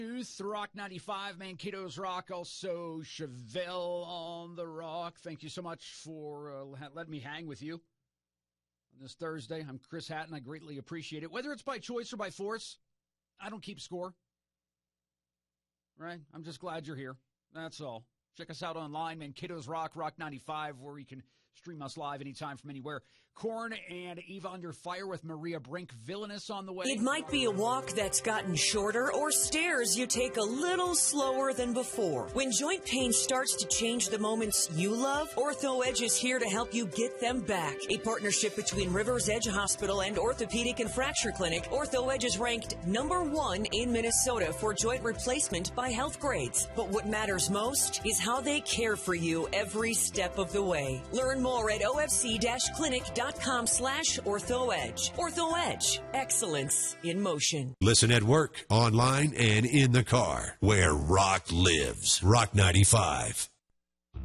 Youth, Rock 95, Mankato's Rock, also Chevelle on the Rock. Thank you so much for letting me hang with you on this Thursday. I'm Chris Hatton. I greatly appreciate it. Whether it's by choice or by force, I don't keep score. Right? I'm just glad you're here. That's all. Check us out online, Mankato's Rock, Rock 95, where you can stream us live anytime from anywhere. Korn and Eva Under Fire with Maria Brink. Villainous on the way. It might be a walk that's gotten shorter or stairs you take a little slower than before. When joint pain starts to change the moments you love, Ortho Edge is here to help you get them back. A partnership between Rivers Edge Hospital and Orthopedic and Fracture Clinic, Ortho Edge is ranked #1 in Minnesota for joint replacement by Health Grades. But what matters most is how they care for you every step of the way. Learn more at ofc-clinic.com/OrthoEdge. Ortho Edge, excellence in motion. Listen at work, online, and in the car, where rock lives. Rock 95.